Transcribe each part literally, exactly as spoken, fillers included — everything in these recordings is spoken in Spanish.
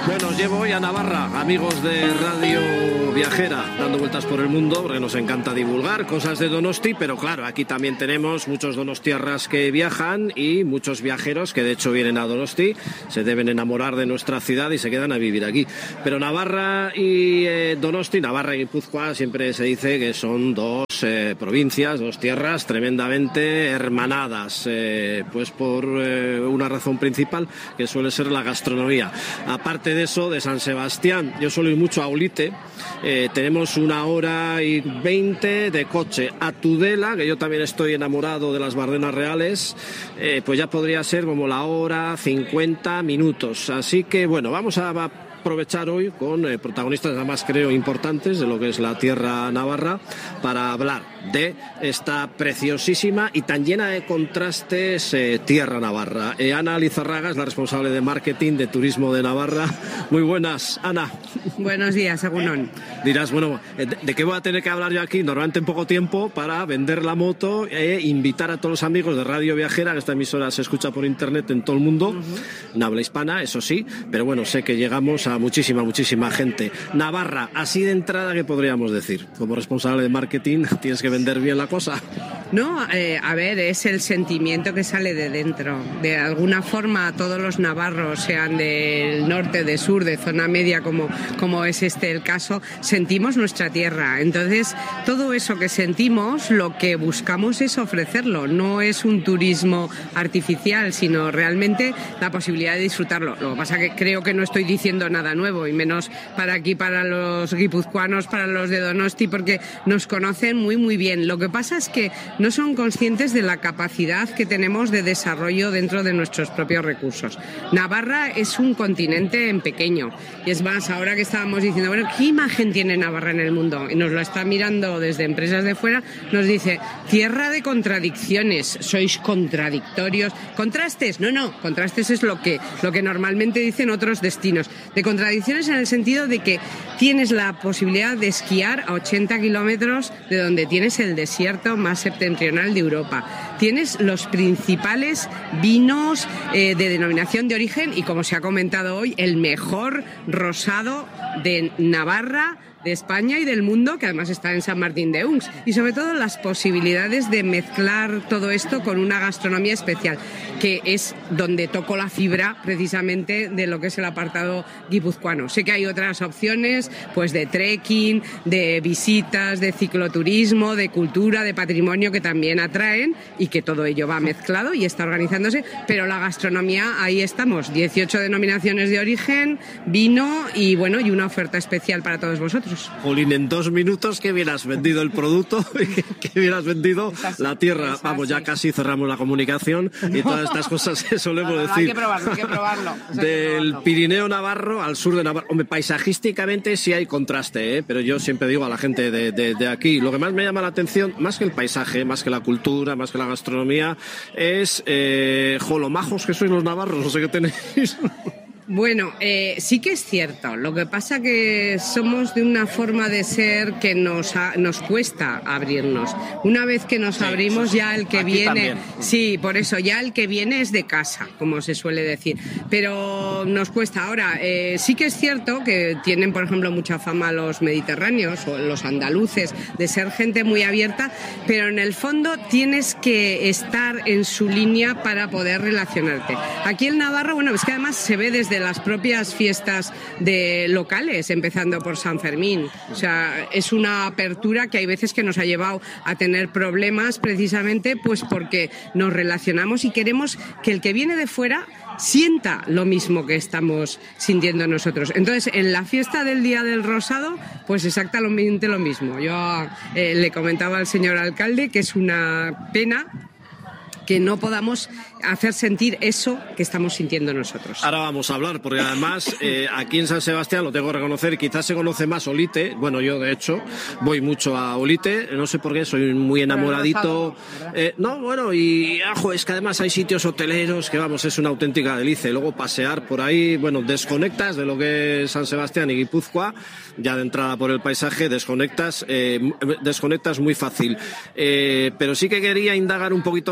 Bueno, os llevo hoy a Navarra, amigos de Radio Viajera, dando vueltas por el mundo, porque nos encanta divulgar cosas de Donosti, pero claro, aquí también tenemos muchos donostiarras que viajan y muchos viajeros que de hecho vienen a Donosti, se deben enamorar de nuestra ciudad y se quedan a vivir aquí. Pero Navarra y eh, Donosti, Navarra y Guipúzcoa, siempre se dice que son dos eh, provincias, dos tierras tremendamente hermanadas, eh, pues por eh, una razón principal que suele ser la gastronomía. Aparte de eso, de San Sebastián, yo suelo ir mucho a Olite, eh, tenemos una hora y veinte de coche. A Tudela, que yo también estoy enamorado de las Bardenas Reales, eh, pues ya podría ser como la hora cincuenta minutos. Así que bueno, vamos a aprovechar hoy con eh, protagonistas además creo importantes de lo que es la tierra navarra para hablar de esta preciosísima y tan llena de contrastes eh, tierra navarra. Eh, Ana Lizarraga es la responsable de marketing de turismo de Navarra. Muy buenas, Ana. Buenos días, Egunon. Dirás, bueno, ¿de, ¿de qué voy a tener que hablar yo aquí? Normalmente en poco tiempo para vender la moto e invitar a todos los amigos de Radio Viajera, que esta emisora se escucha por internet en todo el mundo, uh-huh. En habla hispana, eso sí, pero bueno, sé que llegamos a muchísima, muchísima gente. Navarra, así de entrada, ¿qué podríamos decir? Como responsable de marketing, tienes que vender bien la cosa. No, eh, a ver, es el sentimiento que sale de dentro. De alguna forma, todos los navarros, sean del norte, de sur, de zona media, como, como es este el caso, sentimos nuestra tierra. Entonces, todo eso que sentimos, lo que buscamos es ofrecerlo. No es un turismo artificial, sino realmente la posibilidad de disfrutarlo. Lo que pasa que creo que no estoy diciendo nada nuevo, y menos para aquí, para los guipuzcoanos, para los de Donosti, porque nos conocen muy, muy bien. Lo que pasa es que no son conscientes de la capacidad que tenemos de desarrollo dentro de nuestros propios recursos. Navarra es un continente en pequeño, y es más, ahora que estábamos diciendo, bueno, ¿qué imagen tiene Navarra en el mundo? Y nos lo está mirando desde empresas de fuera, nos dice, tierra de contradicciones, sois contradictorios. ¿Contrastes? No, no, contrastes es lo que, lo que normalmente dicen otros destinos. De contradicciones en el sentido de que tienes la posibilidad de esquiar a ochenta kilómetros de donde tienes el desierto más septentrional de Europa. Tienes los principales vinos eh, de denominación de origen y, como se ha comentado hoy, el mejor rosado de Navarra, de España y del mundo, que además está en San Martín de Uns, y sobre todo las posibilidades de mezclar todo esto con una gastronomía especial, que es donde toco la fibra precisamente de lo que es el apartado guipuzcoano. Sé que hay otras opciones, pues de trekking, de visitas, de cicloturismo, de cultura, de patrimonio, que también atraen, y que todo ello va mezclado y está organizándose, pero la gastronomía, ahí estamos, dieciocho denominaciones de origen, vino y bueno, y una oferta especial para todos vosotros. Jolín, en dos minutos que bien has vendido el producto, que bien has vendido la tierra. Vamos, ya casi cerramos la comunicación y todas estas cosas que solemos no, no, no, decir. Hay que probarlo, hay que probarlo. Del Pirineo Navarro al sur de Navarra. Hombre, paisajísticamente sí hay contraste, ¿eh? Pero yo siempre digo a la gente de, de, de aquí, lo que más me llama la atención, más que el paisaje, más que la cultura, más que la gastronomía, es eh, jo, lo majos que sois los navarros, no sé qué tenéis. Bueno, eh, sí que es cierto. Lo que pasa que somos de una forma de ser que nos ha, nos cuesta abrirnos. Una vez que nos sí, abrimos, ya el que viene... También. Sí, por eso, ya el que viene es de casa, como se suele decir. Pero nos cuesta. Ahora, eh, sí que es cierto que tienen, por ejemplo, mucha fama los mediterráneos o los andaluces de ser gente muy abierta, pero en el fondo tienes que estar en su línea para poder relacionarte. Aquí en Navarra, bueno, es que además se ve desde las propias fiestas de locales, empezando por San Fermín. O sea, es una apertura que hay veces que nos ha llevado a tener problemas precisamente pues porque nos relacionamos y queremos que el que viene de fuera sienta lo mismo que estamos sintiendo nosotros. Entonces, en la fiesta del Día del Rosado, pues exactamente lo mismo. Yo eh, le comentaba al señor alcalde que es una pena que no podamos hacer sentir eso que estamos sintiendo nosotros. Ahora vamos a hablar, porque además eh, aquí en San Sebastián, lo tengo que reconocer, quizás se conoce más Olite. Bueno, yo de hecho voy mucho a Olite, no sé por qué, soy muy enamoradito. Eh, no, bueno, y ajo, es que además hay sitios hoteleros que, vamos, es una auténtica delicia. Y luego pasear por ahí, bueno, desconectas de lo que es San Sebastián y Guipúzcoa, ya de entrada por el paisaje, desconectas, eh, desconectas muy fácil. Eh, pero sí que quería indagar un poquito más en la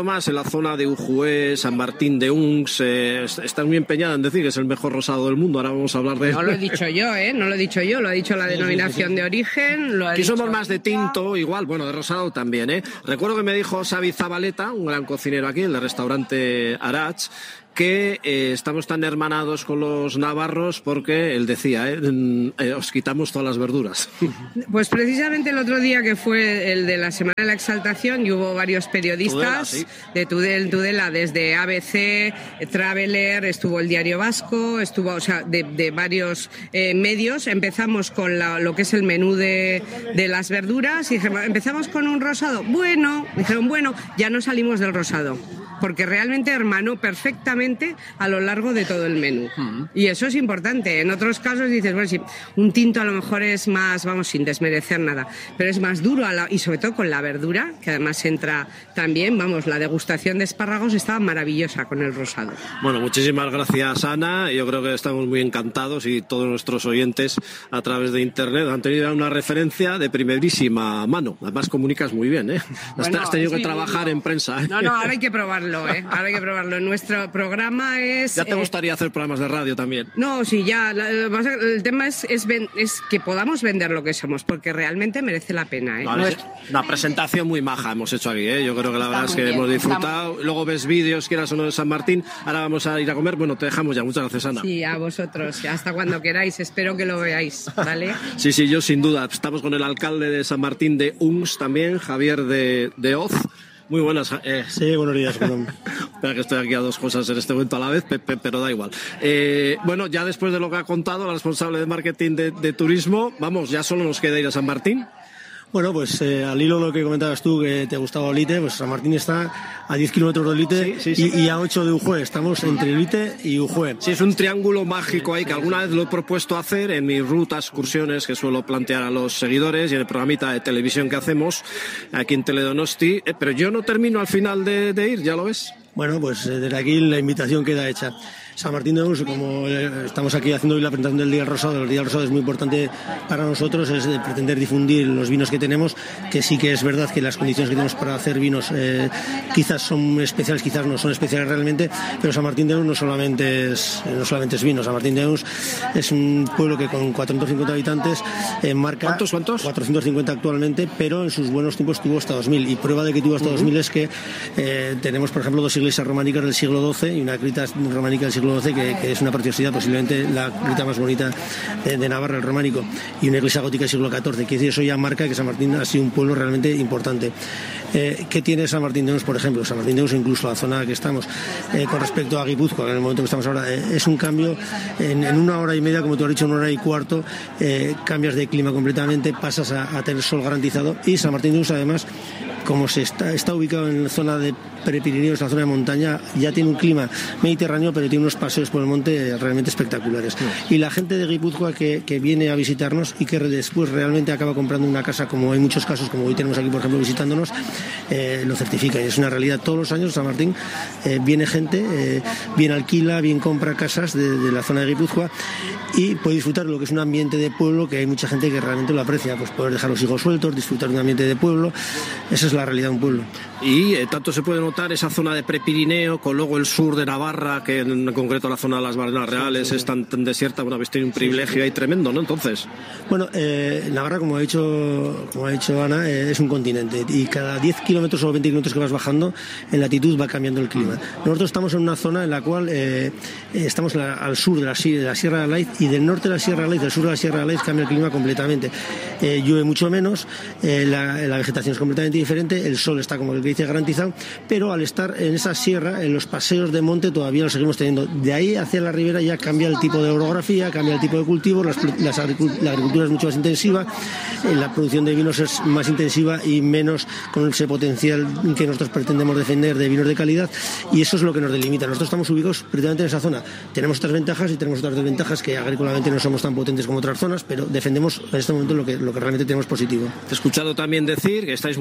zona de Ujué, San Martín de Uns, eh, estás muy empeñada en decir que es el mejor rosado del mundo. Ahora vamos a hablar de... No lo he dicho yo, ¿eh? No lo he dicho yo, lo ha dicho la denominación sí, sí, sí. de origen. Lo ha Aquí dicho somos más de tinto, igual, bueno, de rosado también, ¿eh? Recuerdo que me dijo Xavi Zabaleta, un gran cocinero aquí, el del restaurante Arach, que eh, estamos tan hermanados con los navarros porque él decía, eh, eh, os quitamos todas las verduras. Pues precisamente el otro día que fue el de la Semana de la Exaltación y hubo varios periodistas Tudela, sí. de Tudela, Tudela, desde A B C, Traveler, estuvo el Diario Vasco, estuvo, o sea, de, de varios eh, medios. Empezamos con la, lo que es el menú de, de las verduras y dijimos, empezamos con un rosado. Bueno, dijeron, bueno, ya no salimos del rosado, porque realmente hermanó perfectamente a lo largo de todo el menú. Uh-huh. Y eso es importante. En otros casos dices, bueno, sí, un tinto a lo mejor es más, vamos, sin desmerecer nada, pero es más duro a la, y sobre todo con la verdura, que además entra también, vamos, la degustación de espárragos estaba maravillosa con el rosado. Bueno, muchísimas gracias, Ana. Yo creo que estamos muy encantados y todos nuestros oyentes a través de internet han tenido una referencia de primerísima mano. Además comunicas muy bien, ¿eh? Bueno, has tenido sí, que trabajar no. en prensa, ¿eh? No, no, ahora hay que probarlo, ¿eh? Ahora hay que probarlo. En nuestro programa es... ¿Ya te eh, gustaría hacer programas de radio también? No, sí, ya. El tema es, es, es que podamos vender lo que somos, porque realmente merece la pena, ¿eh? No, es una presentación muy maja hemos hecho aquí, ¿eh? Yo creo que la verdad es que bien, hemos disfrutado. Luego ves vídeos, quieras o no, de San Martín. Ahora vamos a ir a comer. Bueno, te dejamos ya. Muchas gracias, Ana. Sí, a vosotros. Hasta cuando queráis. Espero que lo veáis, ¿vale? Sí, sí, yo sin duda. Estamos con el alcalde de San Martín de Uns también, Javier de, de Oz. Muy buenas. Eh. Sí, buenos días. Espera que estoy aquí a dos cosas en este momento a la vez, pe, pe, pero da igual. Eh, bueno, ya después de lo que ha contado la responsable de marketing de, de turismo, vamos, ya solo nos queda ir a San Martín. Bueno, pues eh, al hilo de lo que comentabas tú, que te gustaba Olite, pues San Martín está a diez kilómetros de Olite sí, sí, sí. Y, y a ocho de Ujué. Estamos entre Olite y Ujué. Sí, es un triángulo mágico ahí que alguna vez lo he propuesto hacer en mis rutas, excursiones que suelo plantear a los seguidores y en el programita de televisión que hacemos aquí en Teledonosti. Eh, pero yo no termino al final de, de ir, ¿ya lo ves? Bueno, pues eh, desde aquí la invitación queda hecha. San Martín de Uns, como estamos aquí haciendo hoy la presentación del Día Rosado, el Día Rosado es muy importante para nosotros, es de pretender difundir los vinos que tenemos, que sí que es verdad que las condiciones que tenemos para hacer vinos eh, quizás son especiales, quizás no son especiales realmente, pero San Martín de Uns no solamente es, no solamente es vino. San Martín de Uns es un pueblo que con cuatrocientos cincuenta habitantes eh, marca... ¿Cuántos, cuántos? cuatrocientos cincuenta actualmente, pero en sus buenos tiempos tuvo hasta dos mil, y prueba de que tuvo hasta uh-huh. dos mil es que eh, tenemos, por ejemplo, dos iglesias románicas del siglo doce y una cripta románica del siglo doce que, que es una preciosidad, posiblemente la cripta más bonita de, de Navarra, el románico, y una iglesia gótica del siglo catorce. Quiere decir, eso ya marca que San Martín ha sido un pueblo realmente importante. Eh, ¿Qué tiene San Martín de Uns, por ejemplo? San Martín de Uns, incluso la zona que estamos, eh, con respecto a Guipúzcoa, en el momento que estamos ahora, eh, es un cambio en, en una hora y media, como tú has dicho, en una hora y cuarto, eh, cambias de clima completamente, pasas a, a tener sol garantizado, y San Martín de Uns, además, como se está, está ubicado en la zona de Prepirineos, la zona de montaña, ya tiene un clima mediterráneo, pero tiene unos paseos por el monte realmente espectaculares. Sí. Y la gente de Guipúzcoa que, que viene a visitarnos y que después realmente acaba comprando una casa, como hay muchos casos, como hoy tenemos aquí, por ejemplo, visitándonos, eh, lo certifica. Y es una realidad. Todos los años San Martín eh, viene gente, eh, bien alquila, bien compra casas de, de la zona de Guipúzcoa y puede disfrutar de lo que es un ambiente de pueblo, que hay mucha gente que realmente lo aprecia, pues poder dejar los hijos sueltos, disfrutar de un ambiente de pueblo. Esa es la realidad de un pueblo. Y eh, tanto se puede notar esa zona de Prepirineo, con luego el sur de Navarra, que en concreto la zona de las Bardenas Reales sí, sí, sí. es tan, tan desierta. Bueno, habéis tenido un privilegio sí, sí. ahí tremendo, ¿no? Entonces. Bueno, eh, Navarra, como ha dicho, como ha dicho Ana, eh, es un continente, y cada diez kilómetros o veinte kilómetros que vas bajando en latitud va cambiando el clima. Nosotros estamos en una zona en la cual eh, estamos la, al sur de la, de la Sierra de Alaiz, y del norte de la Sierra de Alaiz, del sur de la Sierra de Alaiz cambia el clima completamente. Eh, llueve mucho menos, eh, la, la vegetación es completamente diferente, el sol está, como el que dice, garantizado, pero al estar en esa sierra, en los paseos de monte todavía lo seguimos teniendo. De ahí hacia la ribera ya cambia el tipo de orografía, cambia el tipo de cultivo, las, las agricult- la agricultura es mucho más intensiva, eh, la producción de vinos es más intensiva y menos con ese potencial que nosotros pretendemos defender de vinos de calidad, y eso es lo que nos delimita. Nosotros estamos ubicados precisamente en esa zona. Tenemos otras ventajas y tenemos otras desventajas, que agrícolamente no somos tan potentes como otras zonas, pero defendemos en este momento lo que, lo que realmente tenemos positivo. Te he escuchado también decir que estáis muy bien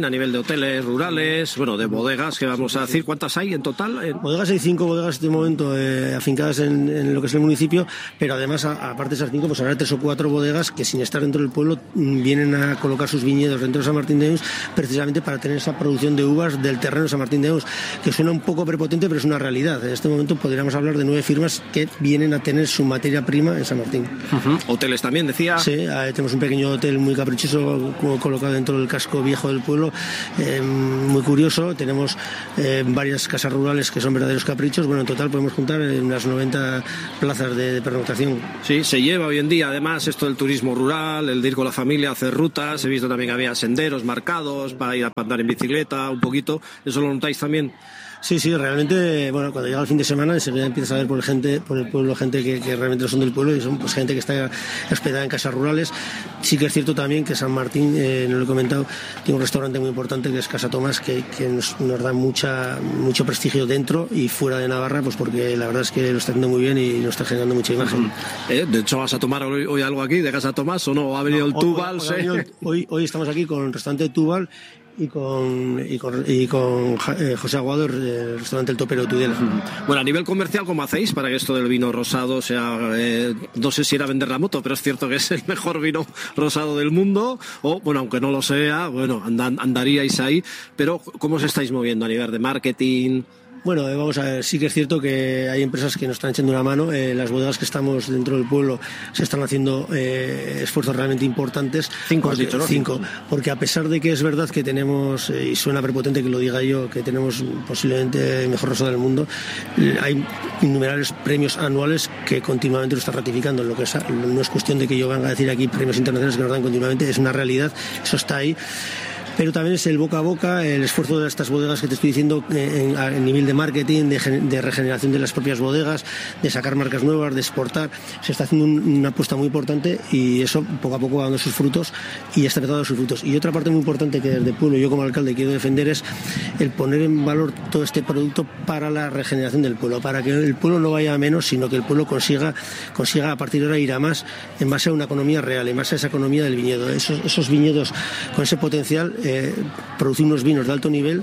a nivel de hoteles rurales, bueno, de bodegas, que vamos a decir, ¿cuántas hay en total? En... Bodegas hay cinco bodegas de momento eh, afincadas en, en lo que es el municipio, pero además, a, aparte de esas cinco, pues habrá tres o cuatro bodegas que sin estar dentro del pueblo vienen a colocar sus viñedos dentro de San Martín de Uns, precisamente para tener esa producción de uvas del terreno de San Martín de Uns, que suena un poco prepotente, pero es una realidad. En este momento podríamos hablar de nueve firmas que vienen a tener su materia prima en San Martín. Uh-huh. Hoteles también, decía. Sí, eh, tenemos un pequeño hotel muy caprichoso colocado dentro del casco viejo del pueblo, eh, muy curioso. Tenemos eh, varias casas rurales que son verdaderos caprichos. Bueno, en total podemos juntar unas noventa plazas de, de pernoctación. Sí, se lleva hoy en día además esto del turismo rural, el de ir con la familia a hacer rutas. He visto también que había senderos marcados para ir a andar en bicicleta un poquito. ¿Eso lo notáis también? Sí, sí, realmente, bueno, cuando llega el fin de semana enseguida empiezas a ver por el gente, por el pueblo gente que, que realmente no son del pueblo y son pues gente que está hospedada en casas rurales. Sí que es cierto también que San Martín, eh, no lo he comentado, tiene un restaurante muy importante que es Casa Tomás, que, que nos, nos da mucha mucho prestigio dentro y fuera de Navarra, pues porque la verdad es que lo está haciendo muy bien y nos está generando mucha imagen. Eh, de hecho, ¿vas a tomar hoy, hoy algo aquí de Casa Tomás o no? ¿Ha venido no, el Tubal? Hoy, hoy, hoy, hoy, hoy estamos aquí con el restaurante Tubal y con, y con, y con eh, José Aguado, el restaurante El Topero de Tudela. Bueno, a nivel comercial, ¿cómo hacéis para que esto del vino rosado sea, eh, no sé si era vender la moto, pero es cierto que es el mejor vino rosado del mundo, o, bueno, aunque no lo sea, bueno, and, andaríais ahí, pero ¿cómo os estáis moviendo a nivel de marketing? Bueno, vamos a ver, sí que es cierto que hay empresas que nos están echando una mano. Eh, las bodegas que estamos dentro del pueblo se están haciendo eh, esfuerzos realmente importantes. Cinco, porque, has dicho, ¿no? Cinco. Cinco. Porque a pesar de que es verdad que tenemos, eh, y suena prepotente que lo diga yo, que tenemos posiblemente el mejor rosado del mundo, hay innumerables premios anuales que continuamente lo están ratificando. Lo que es, no es cuestión de que yo venga a decir aquí premios internacionales que nos dan continuamente, es una realidad, eso está ahí. Pero también es el boca a boca, el esfuerzo de estas bodegas que te estoy diciendo en, en nivel de marketing, de, de regeneración de las propias bodegas, de sacar marcas nuevas, de exportar. Se está haciendo un, una apuesta muy importante y eso poco a poco va dando sus frutos y está empezando a dar sus frutos. Y otra parte muy importante que desde el pueblo yo como alcalde quiero defender es el poner en valor todo este producto para la regeneración del pueblo, para que el pueblo no vaya a menos, sino que el pueblo consiga, consiga a partir de ahora ir a más en base a una economía real, en base a esa economía del viñedo. Esos, esos viñedos con ese potencial, Eh, producir unos vinos de alto nivel,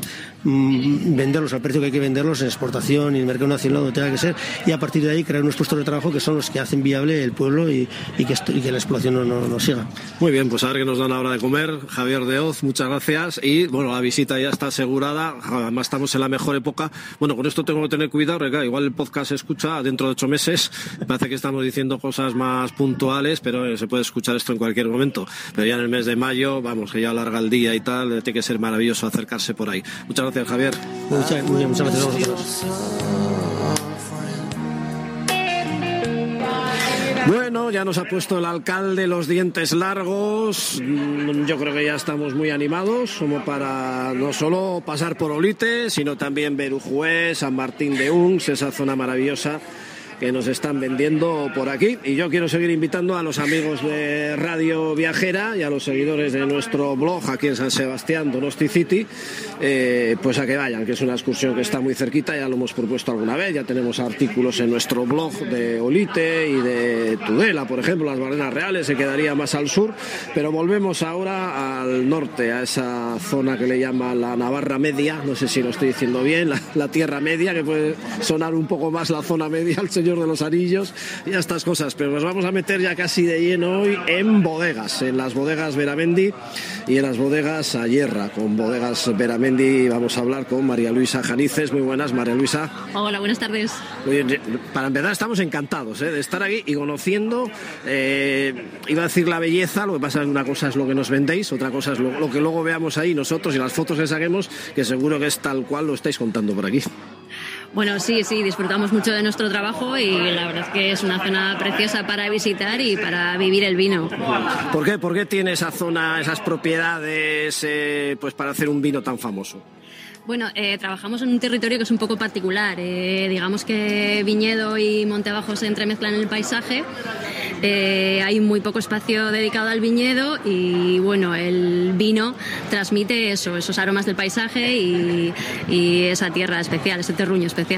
mmm, venderlos al precio que hay que venderlos en exportación y en el mercado nacional donde tenga que ser, y a partir de ahí crear unos puestos de trabajo que son los que hacen viable el pueblo y, y, que, esto, y que la explotación no, no, no siga. Muy bien, pues a ver que nos dan la hora de comer. Javier de Hoz, muchas gracias, y bueno, la visita ya está asegurada, además estamos en la mejor época. Bueno, con esto tengo que tener cuidado, porque igual el podcast se escucha dentro de ocho meses, parece que estamos diciendo cosas más puntuales, pero eh, se puede escuchar esto en cualquier momento, pero ya en el mes de mayo, vamos, que ya alarga el día y tal, tiene que ser maravilloso acercarse por ahí. Muchas gracias, Javier. Muchas, muy bien, muchas gracias a vosotros. Bueno, ya nos ha puesto el alcalde los dientes largos. Yo creo que ya estamos muy animados, como para no solo pasar por Olite, sino también ver Ujué, San Martín de Uns, esa zona maravillosa que nos están vendiendo por aquí. Y yo quiero seguir invitando a los amigos de Radio Viajera y a los seguidores de nuestro blog aquí en San Sebastián, Donosti City, eh, pues a que vayan, que es una excursión que está muy cerquita, ya lo hemos propuesto alguna vez, ya tenemos artículos en nuestro blog de Olite y de Tudela, por ejemplo, las Bardenas Reales, se quedaría más al sur, pero volvemos ahora al norte, a esa zona que le llama la Navarra Media, no sé si lo estoy diciendo bien, la, la Tierra Media, que puede sonar un poco más la zona media al señor de los Anillos y a estas cosas, pero nos vamos a meter ya casi de lleno hoy en bodegas, en las bodegas Veramendi y en las bodegas Ayerra. Con bodegas Veramendi vamos a hablar con María Luisa Janices. Muy buenas, María Luisa. Hola, buenas tardes. Muy bien, para empezar estamos encantados ¿eh? de estar aquí y conociendo, eh, iba a decir la belleza, lo que pasa es que una cosa es lo que nos vendéis, otra cosa es lo, lo que luego veamos ahí nosotros y las fotos que saquemos, que seguro que es tal cual lo estáis contando por aquí. Bueno, sí, sí, disfrutamos mucho de nuestro trabajo y la verdad es que es una zona preciosa para visitar y para vivir el vino. ¿Por qué, ¿Por qué tiene esa zona, esas propiedades eh, pues para hacer un vino tan famoso? Bueno, eh, trabajamos en un territorio que es un poco particular. Eh, digamos que viñedo y monte abajo se entremezclan en el paisaje. Eh, hay muy poco espacio dedicado al viñedo y bueno, el vino transmite eso, esos aromas del paisaje y, y esa tierra especial, ese terruño especial.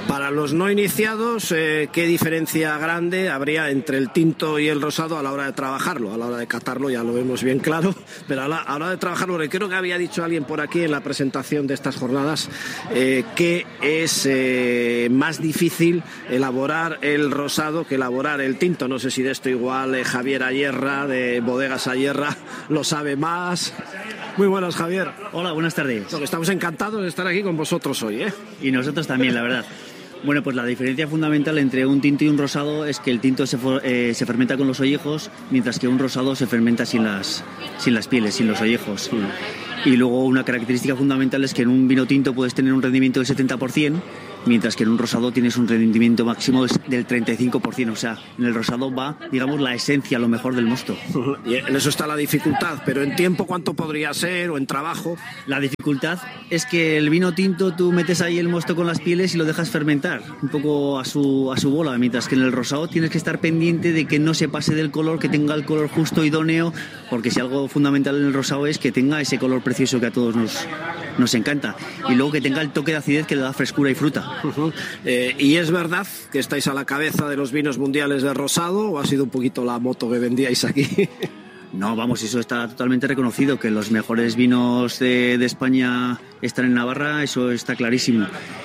Para los no iniciados, eh, ¿qué diferencia grande habría entre el tinto y el rosado a la hora de trabajarlo? A la hora de catarlo ya lo vemos bien claro, pero a la, a la hora de trabajarlo, porque creo que había dicho alguien por aquí en la presentación de estas jornadas eh, que es eh, más difícil elaborar el rosado que elaborar el tinto. No sé si de esto igual eh, Javier Ayerra, de Bodegas Ayerra, lo sabe más. Muy buenas, Javier. Hola, buenas tardes. Estamos encantados de estar aquí con vosotros hoy, ¿eh? Y nosotros también, la verdad. Bueno, pues la diferencia fundamental entre un tinto y un rosado es que el tinto se, eh, se fermenta con los ollejos, mientras que un rosado se fermenta sin las, sin las pieles, sin los ollejos. Mm. Y luego una característica fundamental es que en un vino tinto puedes tener un rendimiento del setenta por ciento, mientras que en un rosado tienes un rendimiento máximo del treinta y cinco por ciento. O sea, en el rosado va, digamos, la esencia, lo mejor del mosto. Y en eso está la dificultad, pero en tiempo, ¿cuánto podría ser? O en trabajo. La dificultad es que el vino tinto tú metes ahí el mosto con las pieles y lo dejas fermentar un poco a su, a su bola, mientras que en el rosado tienes que estar pendiente de que no se pase del color, que tenga el color justo idóneo, porque si algo fundamental en el rosado es que tenga ese color precioso que a todos nos, nos encanta, y luego que tenga el toque de acidez que le da frescura y fruta. Uh-huh. Eh, ¿Y es verdad que estáis a la cabeza de los vinos mundiales de rosado o ha sido un poquito la moto que vendíais aquí? No, vamos, eso está totalmente reconocido, que los mejores vinos de, de España están en Navarra, eso está clarísimo.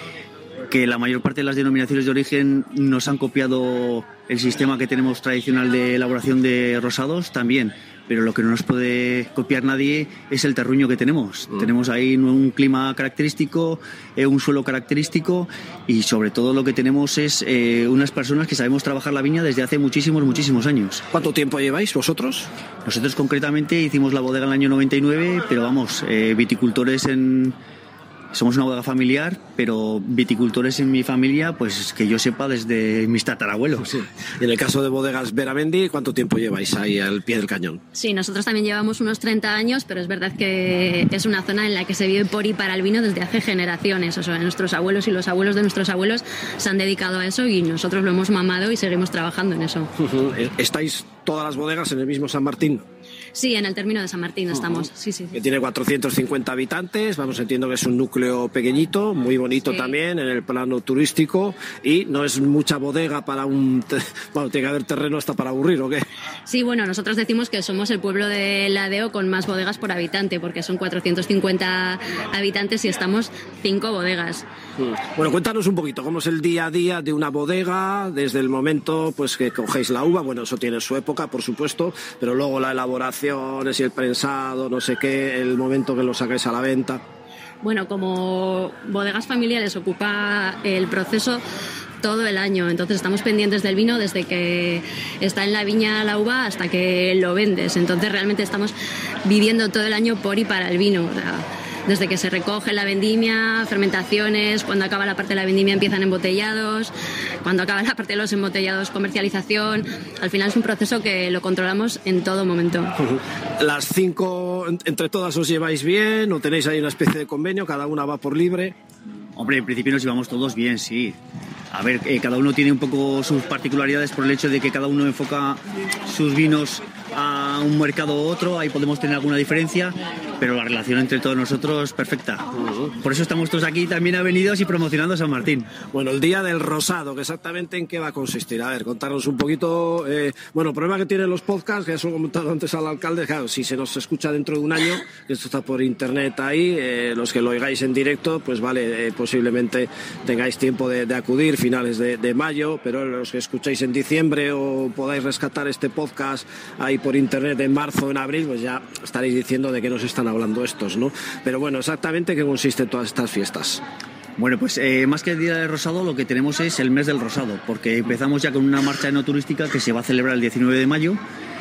Que la mayor parte de las denominaciones de origen nos han copiado el sistema que tenemos tradicional de elaboración de rosados también, pero lo que no nos puede copiar nadie es el terruño que tenemos. Mm. Tenemos ahí un clima característico, eh, un suelo característico, y sobre todo lo que tenemos es eh, unas personas que sabemos trabajar la viña desde hace muchísimos, muchísimos años. ¿Cuánto tiempo lleváis vosotros? Nosotros concretamente hicimos la bodega en el año noventa y nueve, pero vamos, eh, viticultores en... Somos una bodega familiar, pero viticultores en mi familia, pues que yo sepa, desde mis tatarabuelos. Sí. Y en el caso de Bodegas Veramendi, ¿cuánto tiempo lleváis ahí al pie del cañón? Sí, nosotros también llevamos unos treinta años, pero es verdad que es una zona en la que se vive por y para el vino desde hace generaciones. O sea, nuestros abuelos y los abuelos de nuestros abuelos se han dedicado a eso y nosotros lo hemos mamado y seguimos trabajando en eso. Uh-huh. ¿Estáis todas las bodegas en el mismo San Martín? Sí, en el término de San Martín estamos. Sí, sí. Que tiene cuatrocientos cincuenta habitantes, vamos, entiendo que es un núcleo pequeñito, muy bonito, sí, también en el plano turístico, y no es mucha bodega para un... Bueno, tiene que haber terreno hasta para aburrir, ¿o qué? Sí, bueno, nosotros decimos que somos el pueblo de Ladeo con más bodegas por habitante, porque son cuatrocientos cincuenta habitantes y estamos cinco bodegas. Bueno, cuéntanos un poquito, ¿cómo es el día a día de una bodega desde el momento pues que cogéis la uva? Bueno, eso tiene su época, por supuesto, pero luego la elaboración y el prensado, no sé qué, el momento que lo sacáis a la venta. Bueno, como bodegas familiares ocupa el proceso todo el año, entonces estamos pendientes del vino desde que está en la viña la uva hasta que lo vendes, entonces realmente estamos viviendo todo el año por y para el vino. O sea, desde que se recoge la vendimia, fermentaciones, cuando acaba la parte de la vendimia empiezan embotellados, cuando acaba la parte de los embotellados comercialización. Al final es un proceso que lo controlamos en todo momento. ¿Las cinco, entre todas os lleváis bien o tenéis ahí una especie de convenio, cada una va por libre? Hombre, en principio nos llevamos todos bien, sí. A ver, eh, cada uno tiene un poco sus particularidades por el hecho de que cada uno enfoca sus vinos a un mercado u otro, ahí podemos tener alguna diferencia, pero la relación entre todos nosotros es perfecta. Uh-huh. Por eso estamos todos aquí también avenidos y promocionando San Martín. Bueno, el día del rosado, ¿que exactamente en qué va a consistir? A ver, contarnos un poquito. Eh, bueno, el problema que tienen los podcasts, que ya se lo he comentado antes al alcalde, claro, si se nos escucha dentro de un año, que esto está por internet ahí, eh, los que lo oigáis en directo, pues vale, eh, posiblemente tengáis tiempo de, de acudir finales de, de mayo, pero los que escucháis en diciembre o podáis rescatar este podcast ahí por internet en marzo o en abril, pues ya estaréis diciendo de qué nos están hablando estos, ¿no? Pero bueno, exactamente qué consisten todas estas fiestas. Bueno, pues eh, más que el Día del Rosado, lo que tenemos es el mes del Rosado, porque empezamos ya con una marcha enoturística que se va a celebrar el diecinueve de mayo.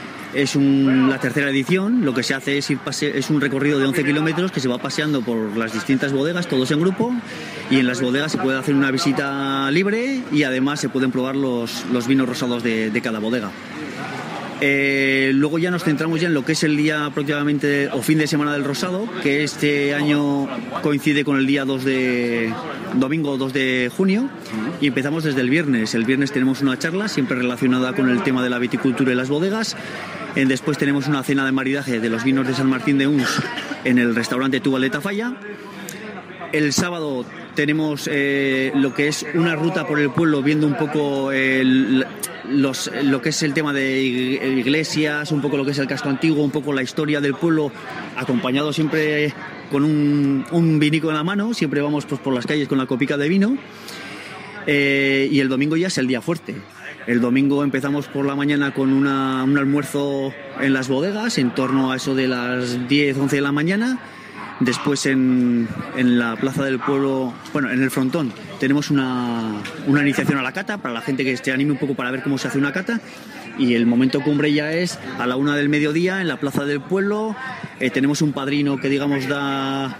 Es un, la tercera edición. Lo que se hace es, ir pase, es un recorrido de once kilómetros que se va paseando por las distintas bodegas, todos en grupo, y en las bodegas se puede hacer una visita libre y además se pueden probar los, los vinos rosados de, de cada bodega. Eh, luego ya nos centramos ya en lo que es el día aproximadamente o fin de semana del rosado, que este año coincide con el día dos de domingo dos de junio, y empezamos desde el viernes. El viernes tenemos una charla siempre relacionada con el tema de la viticultura y las bodegas. Después tenemos una cena de maridaje de los vinos de San Martín de Uns en el restaurante Tubal de Tafalla. el sábado tenemos eh, lo que es una ruta por el pueblo, viendo un poco el, los, lo que es el tema de iglesias, un poco lo que es el casco antiguo, un poco la historia del pueblo, acompañado siempre con un, un vinico en la mano. Siempre vamos pues, por las calles con la copica de vino. Eh, y el domingo ya es el día fuerte. El domingo empezamos por la mañana con una, un almuerzo en las bodegas, en torno a eso de las diez, once de la mañana. Después en, en la plaza del pueblo, bueno, en el frontón, tenemos una, una iniciación a la cata para la gente que se anime un poco para ver cómo se hace una cata. Y el momento cumbre ya es a la una del mediodía en la plaza del pueblo. Eh, tenemos un padrino que, digamos, da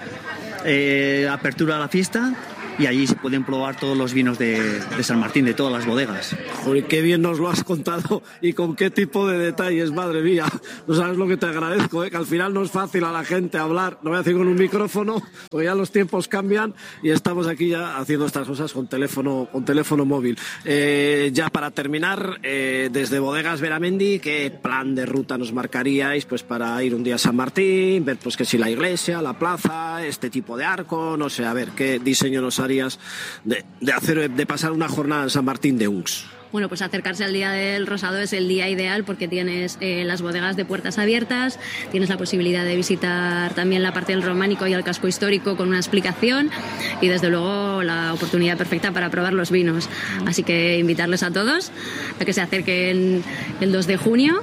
eh, apertura a la fiesta. Y allí se pueden probar todos los vinos de, de San Martín, de todas las bodegas. Joder, qué bien nos lo has contado y con qué tipo de detalles, madre mía. No sabes lo que te agradezco, ¿eh? Que al final no es fácil a la gente hablar, no voy a decir con un micrófono, porque ya los tiempos cambian y estamos aquí ya haciendo estas cosas con teléfono, con teléfono móvil. Eh, ya para terminar, eh, desde Bodegas Veramendi, ¿qué plan de ruta nos marcaríais pues para ir un día a San Martín, ver pues que si la iglesia, la plaza, este tipo de arco, no sé, a ver, qué diseño nos harías de, de hacer de pasar una jornada en San Martín de Unx? Bueno, pues acercarse al Día del Rosado es el día ideal porque tienes eh, las bodegas de puertas abiertas, tienes la posibilidad de visitar también la parte del románico y el casco histórico con una explicación y desde luego la oportunidad perfecta para probar los vinos. Así que invitarles a todos a que se acerquen el dos de junio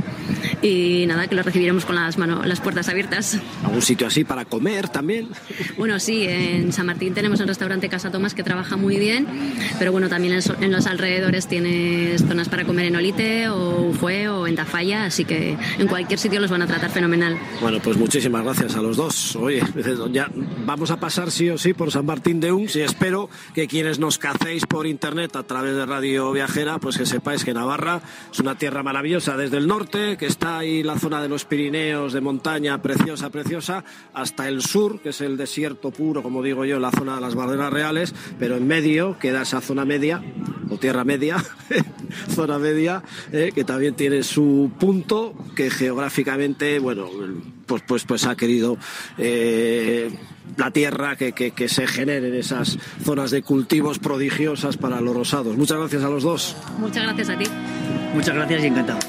y nada, que los recibiremos con las, mano, las puertas abiertas. ¿Algún sitio así para comer también? Bueno, sí, en San Martín tenemos el restaurante Casa Tomás que trabaja muy bien, pero bueno, también en los alrededores tiene zonas para comer en Olite o Ujue o en Tafalla, así que en cualquier sitio los van a tratar fenomenal. Bueno, pues muchísimas gracias a los dos. Oye, ya vamos a pasar sí o sí por San Martín de Unx y espero que quienes nos cacéis por internet a través de Radio Viajera, pues que sepáis que Navarra es una tierra maravillosa desde el norte, que está ahí la zona de los Pirineos, de montaña preciosa, preciosa, hasta el sur, que es el desierto puro, como digo yo, la zona de las Barderas Reales, pero en medio queda esa zona media, o tierra media, zona media, eh, que también tiene su punto, que geográficamente, bueno, pues pues pues ha querido eh, la tierra que, que, que se generen esas zonas de cultivos prodigiosas para los rosados. Muchas gracias a los dos. Muchas gracias a ti. Muchas gracias y encantados.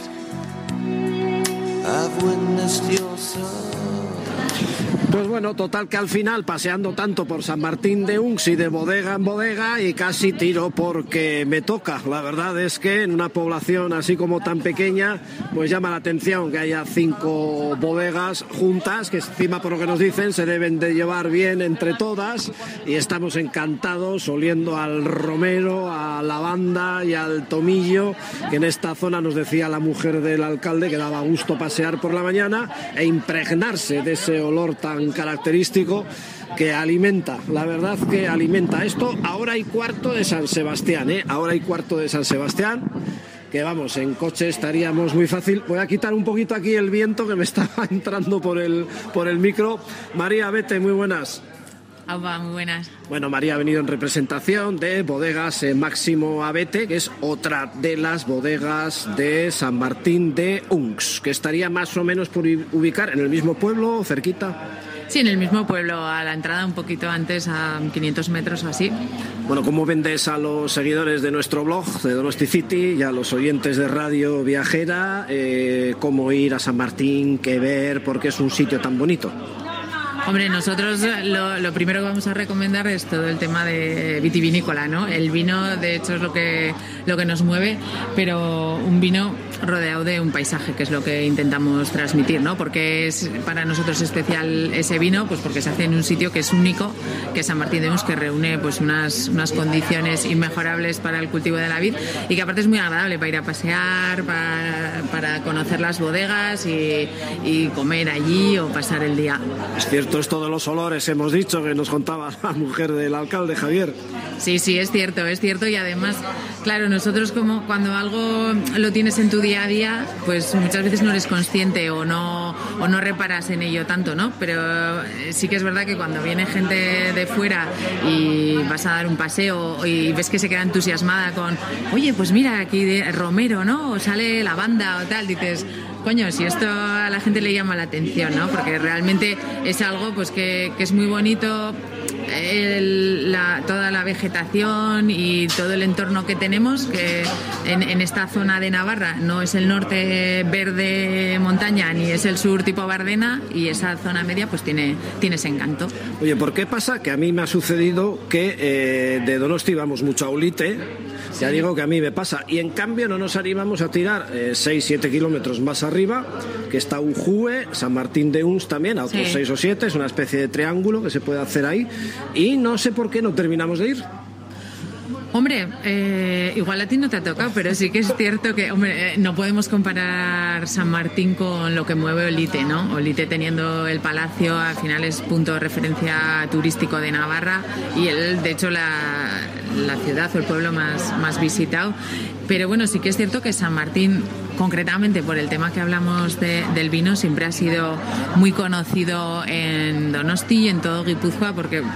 Pues bueno, total que al final, paseando tanto por San Martín de Unx y de bodega en bodega, y casi tiro porque me toca. La verdad es que en una población así como tan pequeña, pues llama la atención que haya cinco bodegas juntas, que encima por lo que nos dicen se deben de llevar bien entre todas, y estamos encantados oliendo al romero, a lavanda y al tomillo, que en esta zona nos decía la mujer del alcalde que daba gusto pasear por la mañana e impregnarse de ese olor tan característico que alimenta, la verdad que alimenta esto. Ahora hay cuarto de San Sebastián, ¿eh? Ahora hay cuarto de San Sebastián, que vamos, en coche estaríamos muy fácil. Voy a quitar un poquito aquí el viento que me estaba entrando por el, por el micro. María Abete, muy buenas. Aupa, muy buenas. Bueno, María ha venido en representación de Bodegas eh, Máximo Abete, que es otra de las bodegas de San Martín de Unx, que estaría más o menos por ubicar en el mismo pueblo, cerquita. Sí, en el mismo pueblo, a la entrada un poquito antes, a quinientos metros o así. Bueno, ¿cómo vendes a los seguidores de nuestro blog, de Donosti City, y a los oyentes de Radio Viajera, eh, cómo ir a San Martín, qué ver, por qué es un sitio tan bonito? Hombre, nosotros lo, lo primero que vamos a recomendar es todo el tema de vitivinícola, ¿no? El vino, de hecho, es lo que, lo que nos mueve, pero un vino rodeado de un paisaje, que es lo que intentamos transmitir, ¿no? Porque es para nosotros especial ese vino, pues porque se hace en un sitio que es único, que es San Martín de Unx, que reúne pues unas, unas condiciones inmejorables para el cultivo de la vid y que aparte es muy agradable para ir a pasear, para, para conocer las bodegas y, y comer allí o pasar el día. Es cierto esto de los olores, hemos dicho, que nos contaba la mujer del alcalde, Javier. Sí, sí, es cierto, es cierto, y además, claro, nosotros como cuando algo lo tienes en tu día a día, pues muchas veces no eres consciente o no, o no reparas en ello tanto, ¿no? Pero sí que es verdad que cuando viene gente de fuera y vas a dar un paseo y ves que se queda entusiasmada con, oye, pues mira, aquí de Romero, ¿no? O sale la banda o tal, dices, coño, si esto a la gente le llama la atención, ¿no? Porque realmente es algo pues que, que es muy bonito el, la, toda la vegetación y todo el entorno que tenemos, que en, en esta zona de Navarra no es el norte verde montaña ni es el sur tipo Bardena, y esa zona media pues tiene, tiene ese encanto. Oye, ¿por qué pasa? Que a mí me ha sucedido que eh, de Donosti vamos mucho a Olite, ya digo que a mí me pasa, y en cambio no nos animamos a tirar eh, seis siete kilómetros más arriba, que está Ujue, San Martín de Uns también, a otros seis o siete, es una especie de triángulo que se puede hacer ahí, y no sé por qué no terminamos de ir. Hombre, eh, igual a ti no te ha tocado, pero sí que es cierto que, hombre, eh, no podemos comparar San Martín con lo que mueve Olite, ¿no? Olite, teniendo el palacio, al final es punto de referencia turístico de Navarra y el, de hecho la, la ciudad o el pueblo más, más visitado. Pero bueno, sí que es cierto que San Martín, concretamente por el tema que hablamos de, del vino, siempre ha sido muy conocido en Donosti y en todo Guipúzcoa, porque